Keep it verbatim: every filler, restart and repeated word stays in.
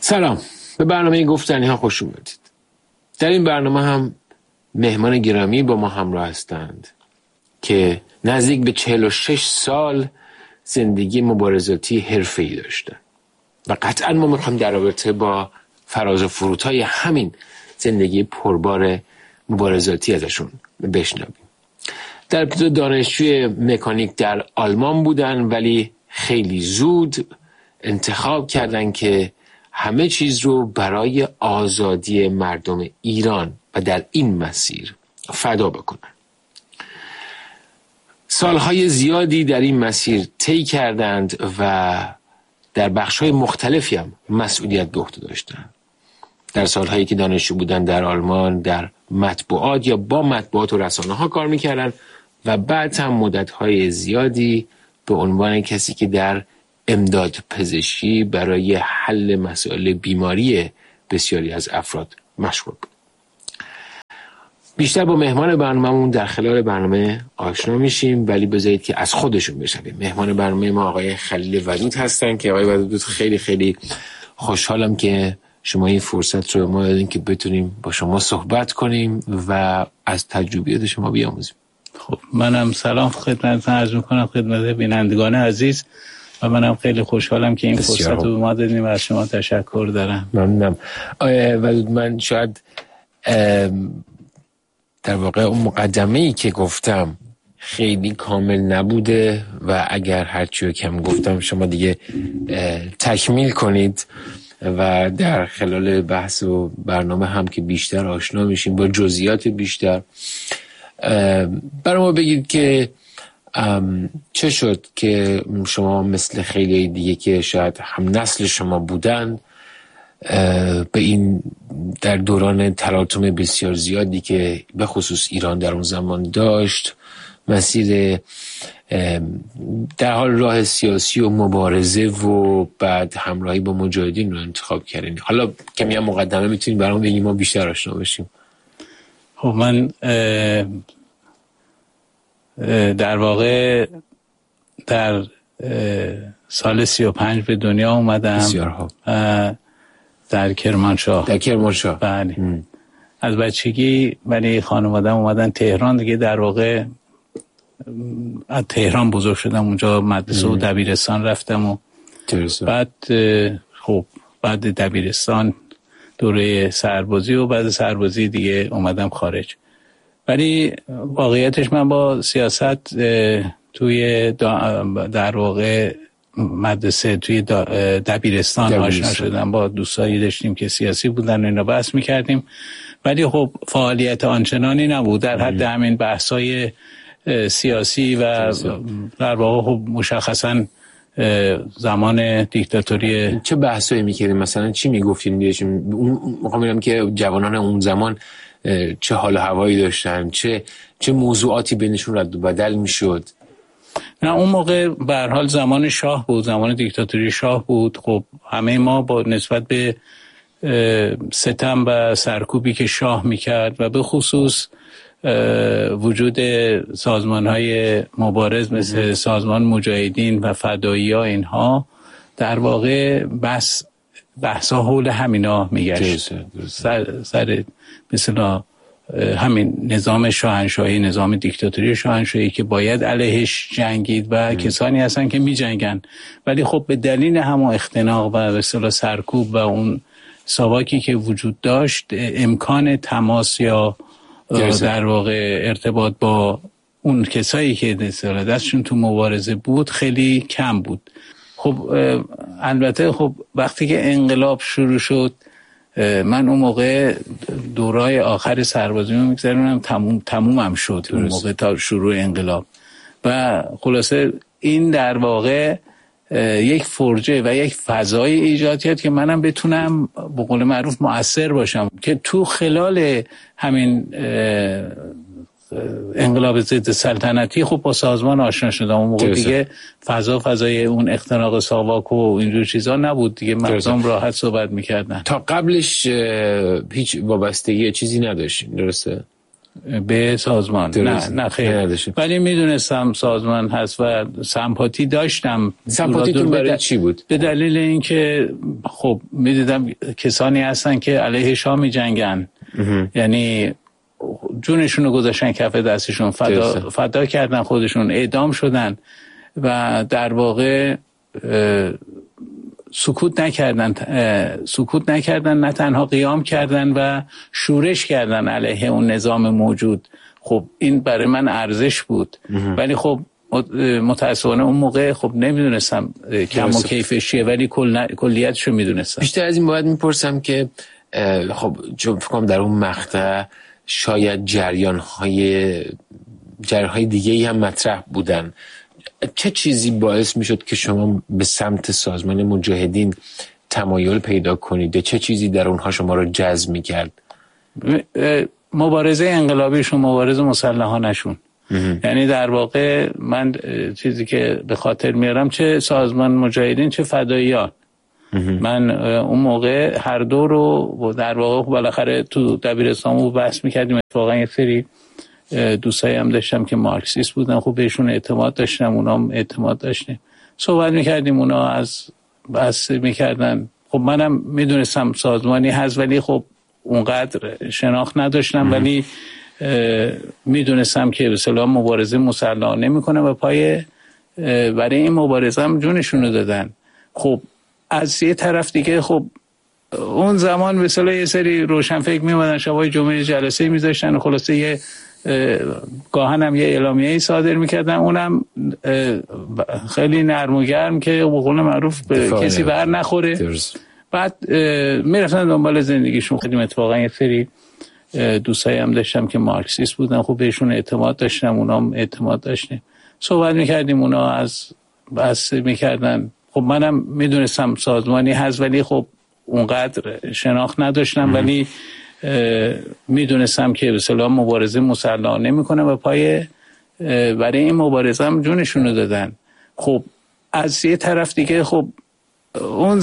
سلام، به برنامه گفتنی ها خوش اومدید. در این برنامه هم مهمان گرامی با ما همراه هستند که نزدیک به چهل و شش سال زندگی مبارزاتی حرفه‌ای داشتن و قطعا ما میخوایم در رابطه با فراز و فرودهای همین زندگی پربار مبارزاتی ازشون بشنویم. در ابتدا دانشجوی مکانیک در آلمان بودن، ولی خیلی زود انتخاب کردن که همه چیز رو برای آزادی مردم ایران و در این مسیر فدا بکنن. سالهای زیادی در این مسیر طی کردند و در بخش‌های مختلفی هم مسئولیت به عهده داشتند. در سالهایی که دانشجو بودن در آلمان در مطبوعات یا با مطبوعات و رسانه‌ها کار می‌کردن و بعد هم مدت‌های زیادی به عنوان کسی که در امداد پزشکی برای حل مسائل بیماری بسیاری از افراد مشغول بود. بیشتر با مهمان برنامه‌مون در خلال برنامه آشنا میشیم، ولی بذارید که از خودشون بشنویم. مهمان برنامه ما آقای خلیل ودود هستن که آقای ودود خیلی خیلی خوشحالم که شما این فرصت رو ما دادین که بتونیم با شما صحبت کنیم و از تجربیات شما بیاموزیم. خب منم سلام خدمتتون عرض می‌کنم خدمت بینندگان عزیز و منم خیلی خوشحالم که این فرصت رو به ما دادین و از شما تشکر دارم. ممنونم. آقای ودود، من شاید در واقع اون مقدمه‌ای که گفتم خیلی کامل نبوده و اگر هرچی رو کم گفتم شما دیگه تکمیل کنید و در خلال بحث و برنامه هم که بیشتر آشنا میشیم با جزئیات بیشتر. برای ما بگید که چه شد که شما مثل خیلی دیگه که شاید هم نسل شما بودن به این در دوران تلاطم بسیار زیادی که به خصوص ایران در اون زمان داشت، مسیر در حال راه سیاسی و مبارزه و بعد همراهی با مجاهدین رو انتخاب کردین. حالا کمی هم مقدمه میتونید برام بگید ما بیشتر آشنا بشیم. خب من در واقع در سال سی و پنج به دنیا اومدم. بسیار در کرمانشاه. در کرمانشاه. بله. ام. از بچگی ولی خانواده‌ام اومدن تهران دیگه، در واقع از تهران بزرگ شدم، اونجا مدرسه و دبیرستان رفتم و درسته. بعد خب بعد دبیرستان دوره سربازی و بعد سربازی دیگه اومدم خارج. ولی واقعیتش من با سیاست توی در واقع مدرسه توی دبیرستان آشنا شدم. با دوستایی داشتیم که سیاسی بودن و اینا بحث میکردیم، ولی خب فعالیت آنچنانی نبود در حد همین بحثای سیاسی و در واقع خب مشخصا زمان دیکتاتوری. چه بحثایی میکردیم؟ مثلا چی میگفتین؟ میخوام بگم که جوانان اون زمان چه حال و هوایی داشتن، چه چه موضوعاتی بینشون رد و بدل میشد؟ نه اون موقع به هر حال زمان شاه بود، زمان دیکتاتوری شاه بود. خب همه ما با نسبت به ستم و سرکوبی که شاه میکرد و به خصوص وجود سازمان‌های مبارز مثل سازمان مجاهدین و فدایی ها، اینها در واقع بس بحثا حول همینا میگشت. سر, سر مثلا همین نظام شاهنشاهی، نظام دیکتاتوری شاهنشاهی که باید علیهش جنگید و ام. کسانی هستن که می جنگن، ولی خب به دلیل همون اختناق و به اصطلاح سرکوب و اون ساواکی که وجود داشت امکان تماس یا در واقع ارتباط با اون کسایی که دستشون تو مبارزه بود خیلی کم بود. خب البته خب وقتی که انقلاب شروع شد، من اون موقع دورای آخر سربازی رو میگذرونم، تموم تمومم شد اون موقع تا شروع انقلاب و خلاصه این در واقع یک فرجه و یک فضای ایجاد کرد که منم بتونم به قول معروف مؤثر باشم، که تو خلال همین انقلاب ضد سلطنتی خب با سازمان آشنا شدم. اون موقع دیگه فضا فضای اون اختناق ساواک و اینجور چیزا نبود دیگه، مردم راحت صحبت میکردن. تا قبلش هیچ وابستگی چیزی نداشتین، درسته؟ به سازمان. درست. نه نه خیر، ولی میدونستم سازمان هست و سمپاتی داشتم. سمپاتیتون برای دل... چی بود؟ به دلیل اینکه خب میدیدم کسانی هستن که علیه شاه میجنگن، یعنی جونشون رو گذاشتن کف دستشون، فدا, فدا کردن خودشون، اعدام شدن و در واقع سکوت نکردن سکوت نکردن نه تنها قیام کردن و شورش کردن علیه اون نظام موجود. خب این برای من ارزش بود، ولی خب متاسفانه اون موقع خب نمیدونستم کم و کیفش چیه، ولی کل کلیتشو میدونستم. بیشتر از این باید میپرسم که خب چون فکر کنم در اون مقطع شاید جریان‌های جریان‌های دیگه‌ای هم مطرح بودن. چه چیزی باعث میشد که شما به سمت سازمان مجاهدین تمایل پیدا کنید؟ چه چیزی در اونها شما رو جذب میکرد؟ مبارزه انقلابیشون، مبارزه مسلحانشون. یعنی در واقع من چیزی که به خاطر میارم چه سازمان مجاهدین چه فداییان، من اون موقع هر دو رو در واقع بالاخره تو دبیرستان رو بحث میکردیم. اتفاقا یه سری دوستایی هم داشتم که مارکسیست بودن، خب بهشون اعتماد داشتم، اونا هم اعتماد داشتیم، صحبت میکردیم، اونا از بحث میکردن. خب منم میدونستم سازمانی هست ولی خب اونقدر شناخت نداشتم، ولی میدونستم که به اصطلاح مبارزه مسلحانه نمیکنه و پای برای این مبارزه هم جونشون رو دادن. خب از یه طرف دیگه خب اون زمان به اصطلاح یه سری روشنفکر میومدن شبای جمعه جلسه میذاشتن و خلاصه یه گاهن هم یه اعلامیه‌ای صادر میکردن، اونم خیلی نرم و گرم که به قول معروف به کسی بر نخوره. درست. بعد میرفتن دنبال زندگیشون. خیلی اتفاقا یه سری دوستایی هم داشتم که مارکسیست بودن، خب بهشون اعتماد داشتم، اونا هم اعتماد داشتیم، صحبت میکردیم، اونا از بحث میکردن. خب منم میدونستم سازمانی هست ولی خب اونقدر شناخت نداشتم، ولی میدونستم که به اصطلاح مبارزه مسلحانه نمیکنه و پای برای این مبارزه هم جونشون رو دادن. خب از یه طرف دیگه خب اون